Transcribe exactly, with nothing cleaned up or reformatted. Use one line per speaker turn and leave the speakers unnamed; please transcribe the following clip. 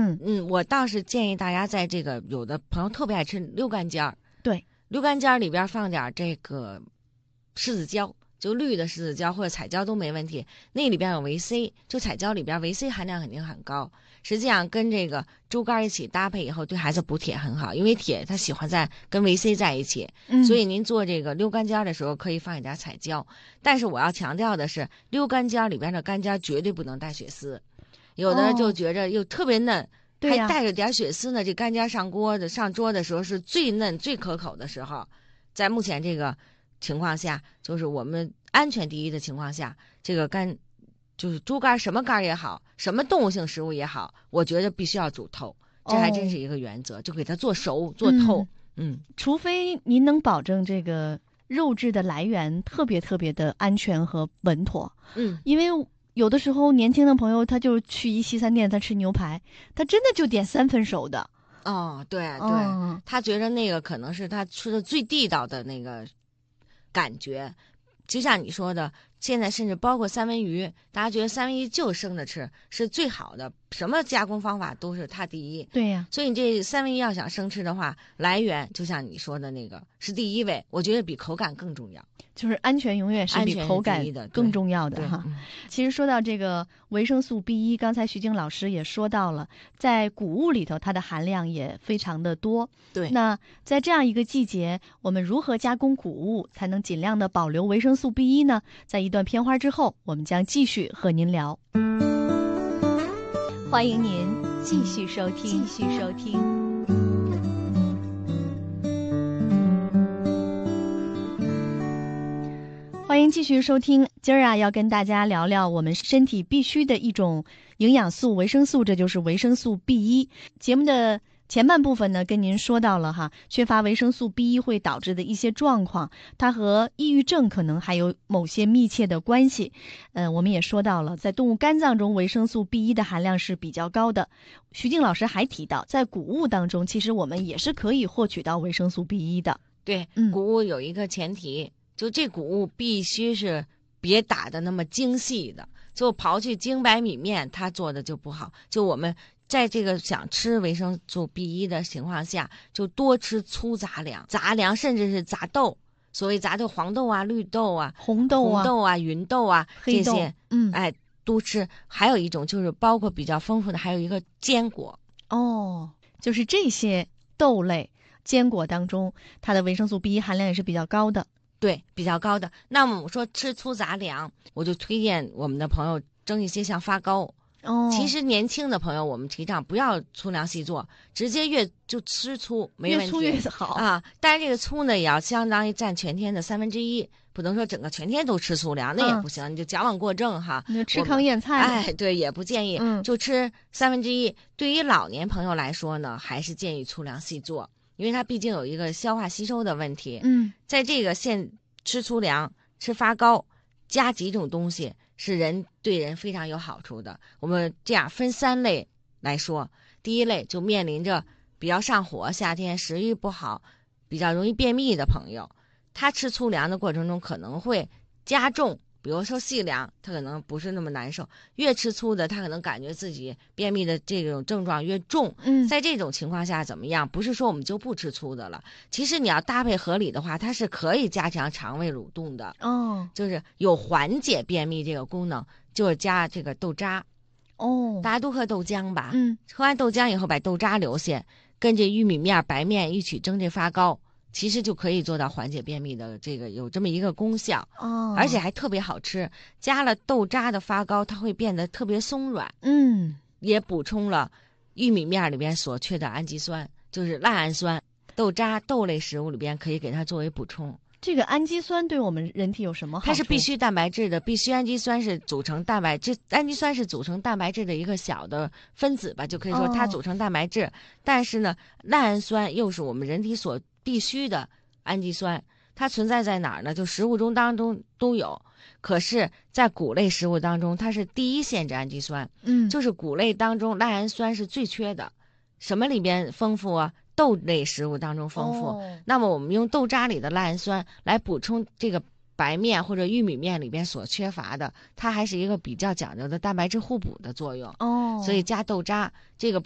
嗯
嗯，我倒是建议大家在这个，有的朋友特别爱吃溜干尖儿，
对，
溜干尖儿里边放点这个柿子椒，就绿的柿子椒或者彩椒都没问题。那里边有维 C， 就彩椒里边维 C 含量肯定很高。实际上跟这个猪肝一起搭配以后，对孩子补铁很好，因为铁它喜欢在跟维 C 在一起，
嗯，
所以您做这个溜干尖的时候可以放一点彩椒。但是我要强调的是，溜干尖里边的干尖绝对不能带血丝，有的人就觉着又特别嫩。哦
对呀、
还带着点血丝呢，这干尖上锅的上桌的时候是最嫩最可口的时候。在目前这个情况下，就是我们安全第一的情况下，这个干就是猪肝，什么肝也好，什么动物性食物也好，我觉得必须要煮透，这还真是一个原则，哦、就给它做熟做透。嗯，嗯
除非您能保证这个肉质的来源特别特别的安全和稳妥。
嗯，
因为有的时候年轻的朋友他就去一西餐店，他吃牛排，他真的就点三分熟的。
哦，对对、
哦，
他觉得那个可能是他吃的最地道的那个感觉。就像你说的，现在甚至包括三文鱼，大家觉得三文鱼就生着吃是最好的，什么加工方法都是它第一。
对呀、
所以你这三文鱼要想生吃的话，来源就像你说的那个是第一位，我觉得比口感更重要。
就是安全永远是比口感更重要的哈。
嗯、
其实说到这个维生素 B 一， 刚才徐静老师也说到了，在谷物里头它的含量也非常的多。
对，
那在这样一个季节，我们如何加工谷物才能尽量的保留维生素 B 一 呢？在一段片花之后，我们将继续和您聊。欢迎您继续收听，继续收听。欢迎继续收听，今儿啊要跟大家聊聊我们身体必须的一种营养素维生素，这就是维生素 B 一。节目的前半部分呢，跟您说到了哈，缺乏维生素 B 一 会导致的一些状况，它和抑郁症可能还有某些密切的关系。呃，我们也说到了，在动物肝脏中维生素 B 一 的含量是比较高的。徐静老师还提到，在谷物当中，其实我们也是可以获取到维生素 B 一 的。
对，
嗯，
谷物有一个前提。就这谷物必须是别打的那么精细的，就刨去精白米面，它做的就不好。就我们在这个想吃维生素 B 一 的情况下，就多吃粗杂粮、杂粮，甚至是杂豆。所谓杂豆，黄豆啊、绿豆啊、
红豆啊、
红豆啊、芸豆啊
黑豆
这些，
嗯，
哎，多吃。还有一种就是包括比较丰富的，还有一个坚果。
哦，就是这些豆类、坚果当中，它的维生素 B 一 含量也是比较高的。
对，比较高的。那么我说吃粗杂粮，我就推荐我们的朋友蒸一些像发糕。
哦，
其实年轻的朋友，我们提倡不要粗粮细做，直接越就吃粗，没问题，
越粗越好
啊。但是这个粗呢，也要相当于占全天的三分之一，不能说整个全天都吃粗粮，那也不行，嗯、你就矫枉过正哈。
你就吃糠咽菜，
哎，对，也不建议，
嗯，
就吃三分之一。对于老年朋友来说呢，还是建议粗粮细做。因为它毕竟有一个消化吸收的问题，
嗯，
在这个现吃粗粮、吃发糕，加几种东西是人对人非常有好处的。我们这样分三类来说，第一类就面临着比较上火、夏天食欲不好、比较容易便秘的朋友，他吃粗粮的过程中可能会加重。比如说细粮，他可能不是那么难受，越吃粗的，他可能感觉自己便秘的这种症状越重。
嗯，
在这种情况下怎么样？不是说我们就不吃粗的了，其实你要搭配合理的话，它是可以加强肠胃蠕动的。
哦，
就是有缓解便秘这个功能，就是加这个豆渣。
哦，
大家都喝豆浆吧？
嗯，
喝完豆浆以后把豆渣留下，跟这玉米面、白面一起蒸这发糕。其实就可以做到缓解便秘的这个有这么一个功效
哦，
而且还特别好吃。加了豆渣的发糕，它会变得特别松软，
嗯，
也补充了玉米面里边所缺的氨基酸，就是赖氨酸。豆渣豆类食物里边可以给它作为补充。
这个氨基酸对我们人体有什么好处？
它是必需蛋白质的，必需氨基酸是组成蛋白质，氨基酸是组成蛋白质的一个小的分子吧，就可以说它组成蛋白质。哦、但是呢，赖氨酸又是我们人体所必须的氨基酸，它存在在哪儿呢？就食物中当中都有，可是在谷类食物当中，它是第一限制氨基酸。
嗯，
就是谷类当中赖氨酸是最缺的。什么里边丰富啊？豆类食物当中丰富。
哦、
那么我们用豆渣里的赖氨酸来补充这个白面或者玉米面里边所缺乏的，它还是一个比较讲究的蛋白质互补的作用。
哦，
所以加豆渣这个。